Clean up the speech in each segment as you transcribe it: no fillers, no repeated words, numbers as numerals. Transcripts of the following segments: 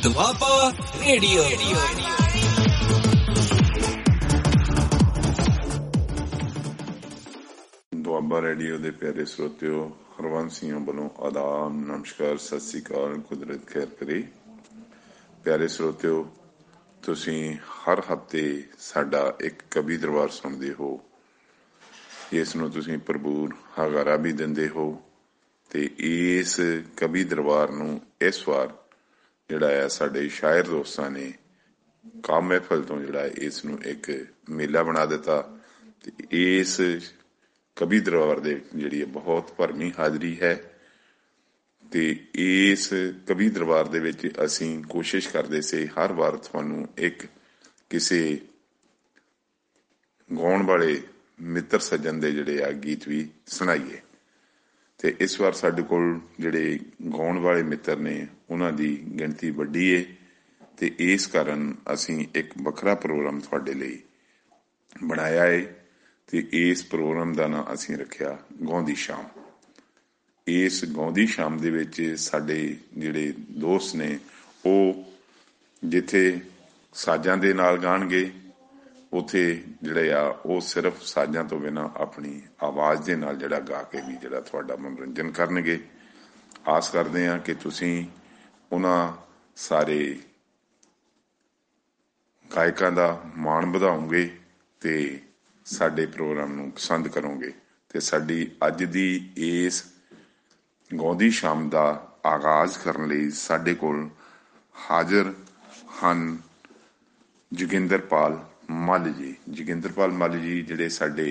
Doaba radio. Doaba radio ਦੇ ਪਿਆਰੇ ਸਰੋਤਿਓ, ਹਰਵੰਸ ਸਿੰਘਾਂ ਵੱਲੋਂ ਆਦਾਬ, ਨਮਸਕਾਰ, ਸਤਿ ਸ੍ਰੀ ਅਕਾਲ, ਕੁਦਰਤ ਖੈਰ ਕਰੇ। ਪਿਆਰੇ ਸਰੋਤਿਓ, ਤੁਸੀਂ ਹਰ ਹਫ਼ਤੇ ਸਾਡਾ ਇੱਕ ਕਵੀ ਦਰਬਾਰ ਸੁਣਦੇ ਹੋ, ਇਸ ਨੂੰ ਤੁਸੀਂ ਭਰਪੂਰ ਹੰਗਾਰਾ ਵੀ ਦਿੰਦੇ ਹੋ। ਤੇ ਇਸ ਕਵੀ ਦਰਬਾਰ ਨੂੰ ਇਸ ਵਾਰ ਜਿਹੜਾ ਆ ਸਾਡੇ ਸ਼ਾਇਰ ਦੋਸਤਾਂ ਨੇ ਕਾਮ ਮਹਿਫਲ ਤੋਂ ਜਿਹੜਾ ਇਸ ਨੂੰ ਇੱਕ ਮੇਲਾ ਬਣਾ ਦਿੱਤਾ। ਤੇ ਇਸ ਕਵੀ ਦਰਬਾਰ ਦੇ ਜਿਹੜੀ ਬਹੁਤ ਭਰਵੀਂ ਹਾਜ਼ਰੀ ਹੈ। ਤੇ ਇਸ ਕਵੀ ਦਰਬਾਰ ਦੇ ਵਿੱਚ ਅਸੀਂ ਕੋਸ਼ਿਸ਼ ਕਰਦੇ ਸੀ ਹਰ ਵਾਰ ਤੁਹਾਨੂੰ ਇੱਕ ਕਿਸੇ ਗਾਉਣ ਵਾਲੇ ਮਿੱਤਰ ਸੱਜਣ ਦੇ ਜਿਹੜੇ ਆ ਗੀਤ ਵੀ ਸੁਣਾਈਏ। ਤੇ ਇਸ ਵਾਰ ਸਾਡੇ ਕੋਲ ਜਿਹੜੇ ਗਾਉਣ ਵਾਲੇ ਮਿੱਤਰ ਨੇ ਉਹਨਾਂ ਦੀ ਗਿਣਤੀ ਵੱਡੀ ਏ ਤੇ ਇਸ ਕਾਰਨ ਅਸੀਂ ਇੱਕ ਵੱਖਰਾ ਪ੍ਰੋਗਰਾਮ ਤੁਹਾਡੇ ਲਈ ਬਣਾਇਆ ਏ। ਤੇ ਇਸ ਪ੍ਰੋਗਰਾਮ ਦਾ ਨਾਂ ਅਸੀਂ ਰੱਖਿਆ ਗਾਉਂਦੀ ਸ਼ਾਮ। ਇਸ ਗਾਉਂਦੀ ਸ਼ਾਮ ਦੇ ਵਿੱਚ ਸਾਡੇ ਜਿਹੜੇ ਦੋਸਤ ਨੇ ਉਹ ਜਿੱਥੇ ਸਾਜ਼ਾਂ ਦੇ ਨਾਲ ਗਾਣਗੇ, ਉੱਥੇ ਜਿਹੜੇ ਆ ਉਹ ਸਿਰਫ ਸਾਜ਼ਾਂ ਤੋਂ ਬਿਨਾਂ ਆਪਣੀ ਆਵਾਜ਼ ਦੇ ਨਾਲ ਜਿਹੜਾ ਗਾ ਕੇ ਵੀ ਜਿਹੜਾ ਤੁਹਾਡਾ ਮਨੋਰੰਜਨ ਕਰਨਗੇ। ਆਸ ਕਰਦੇ ਹਾਂ ਕਿ ਤੁਸੀਂ ਉਹਨਾਂ ਸਾਰੇ ਗਾਇਕਾਂ ਦਾ ਮਾਣ ਵਧਾਓਗੇ ਤੇ ਸਾਡੇ ਪ੍ਰੋਗਰਾਮ ਨੂੰ ਪਸੰਦ ਕਰੋਗੇ। ਤੇ ਸਾਡੀ ਅੱਜ ਦੀ ਇਸ ਗਾਉਂਦੀ ਸ਼ਾਮ ਦਾ ਆਗਾਜ਼ ਕਰਨ ਲਈ ਸਾਡੇ ਕੋਲ ਹਾਜ਼ਰ ਹਨ ਜੋਗਿੰਦਰਪਾਲ ਮੱਲ ਜੀ। ਜੋਗਿੰਦਰਪਾਲ ਮੱਲ ਜੀ ਜਿਹੜੇ ਸਾਡੇ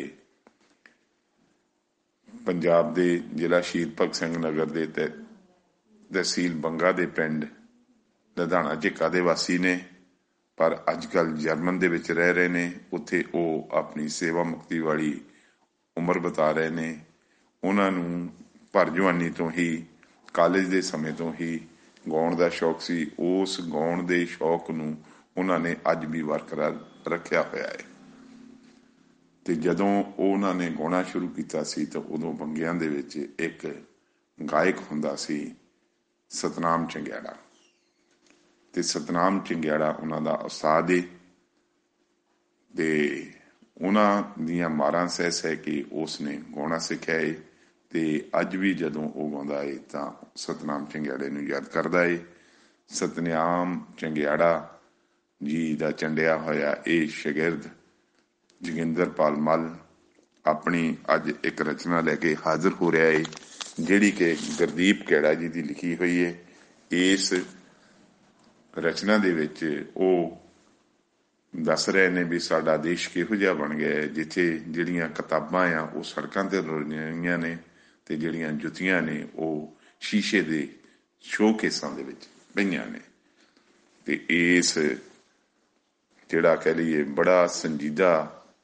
ਪੰਜਾਬ ਦੇ ਜ਼ਿਲ੍ਹਾ ਸ਼ਹੀਦ ਭਗਤ ਸਿੰਘ ਨਗਰ ਦੇ ਤਹਿਸੀਲ ਬੰਗਾ ਦੇ ਪਿੰਡ ਲਧਾਣਾ ਝਿੱਕਾ ਦੇ ਵਾਸੀ ਨੇ, ਪਰ ਅੱਜ ਕੱਲ੍ਹ ਜਰਮਨ ਦੇ ਵਿੱਚ ਰਹਿ ਰਹੇ ਨੇ। ਉੱਥੇ ਉਹ ਆਪਣੀ ਸੇਵਾ ਮੁਕਤੀ ਵਾਲੀ ਉਮਰ ਬਿਤਾ ਰਹੇ ਨੇ। ਉਹਨਾਂ ਨੂੰ ਭਰ ਜਵਾਨੀ ਤੋਂ ਹੀ, ਕਾਲਜ ਦੇ ਸਮੇਂ ਤੋਂ ਹੀ ਗਾਉਣ ਦਾ ਸ਼ੌਕ ਸੀ। ਉਸ ਗਾਉਣ ਦੇ ਸ਼ੌਕ ਨੂੰ ਉਹਨਾਂ ਨੇ ਅੱਜ ਵੀ ਬਰਕਰਾਰ ਰੱਖਿਆ ਹੋਇਆ ਹੈ। ਤੇ ਜਦੋਂ ਉਹਨਾਂ ਨੇ ਗਾਉਣਾ ਸ਼ੁਰੂ ਕੀਤਾ ਸੀ ਤਾਂ ਉਦੋਂ ਬੰਗਿਆਂ ਦੇ ਵਿੱਚ ਇੱਕ ਗਾਇਕ ਹੁੰਦਾ ਸੀ ਸਤਨਾਮ ਚੰਗਿਆੜਾ। ਤੇ ਸਤਨਾਮ ਚੰਗਿਆੜਾ ਉਹਨਾਂ ਦਾ ਉਸਤਾਦ ਏ ਤੇ ਉਹਨਾਂ ਦੀਆਂ ਮਾਰਾਂ ਸਹਿ ਸਹਿ ਕੇ ਉਸਨੇ ਗਾਉਣਾ ਸਿੱਖਿਆ ਏ। ਤੇ ਅੱਜ ਵੀ ਜਦੋਂ ਉਹ ਗਾਉਂਦਾ ਏ ਤਾਂ ਸਤਨਾਮ ਚੰਗਿਆੜੇ ਨੂੰ ਯਾਦ ਕਰਦਾ ਏ। ਸਤਨਾਮ ਚੰਗਿਆੜਾ ਜੀ ਦਾ ਚੰਡਿਆ ਹੋਇਆ ਇਹ ਸ਼ਾਗਿਰਦ ਜੋਗਿੰਦਰਪਾਲ ਮੱਲ ਆਪਣੀ ਅੱਜ ਇੱਕ ਰਚਨਾ ਲੈ ਕੇ ਹਾਜ਼ਰ ਹੋ ਰਿਹਾ ਏ, ਜਿਹੜੀ ਕਿ ਗੁਰਦੀਪ ਕੈੜਾ ਜੀ ਦੀ ਲਿਖੀ ਹੋਈ ਏ। ਇਸ ਰਚਨਾ ਦੇ ਵਿੱਚ ਉਹ ਦੱਸ ਰਹੇ ਨੇ ਵੀ ਸਾਡਾ ਦੇਸ਼ ਕਿਹੋ ਜਿਹਾ ਬਣ ਗਿਆ ਹੈ, ਜਿੱਥੇ ਜਿਹੜੀਆਂ ਕਿਤਾਬਾਂ ਆ ਉਹ ਸੜਕਾਂ ਤੇ ਰੁਲੀਆਂ ਨੇ ਤੇ ਜਿਹੜੀਆਂ ਜੁੱਤੀਆਂ ਨੇ ਉਹ ਸ਼ੀਸ਼ੇ ਦੇ ਸ਼ੋਕੇਸਾਂ ਦੇ ਵਿੱਚ ਪਈਆਂ ਨੇ। ਤੇ ਇਸ ਜਿਹੜਾ ਕਹਿ ਲਈਏ ਬੜਾ ਸੰਜੀਦਾ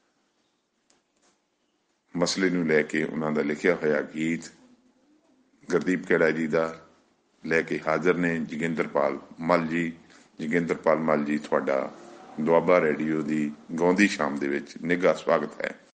ਮਸਲੇ ਨੂੰ ਲੈ ਕੇ ਉਹਨਾਂ ਦਾ ਲਿਖਿਆ ਹੋਇਆ ਗੀਤ ਗੁਰਦੀਪ ਕੈੜਾ ਜੀ ਦਾ ਲੈ ਕੇ ਹਾਜ਼ਰ ਨੇ ਜੋਗਿੰਦਰਪਾਲ ਮੱਲ ਜੀ। ਜੋਗਿੰਦਰਪਾਲ ਮੱਲ ਜੀ, ਤੁਹਾਡਾ ਦੁਆਬਾ ਰੇਡੀਓ ਦੀ ਗਾਉਂਦੀ ਸ਼ਾਮ ਦੇ ਵਿੱਚ ਨਿੱਘਾ ਸਵਾਗਤ ਹੈ।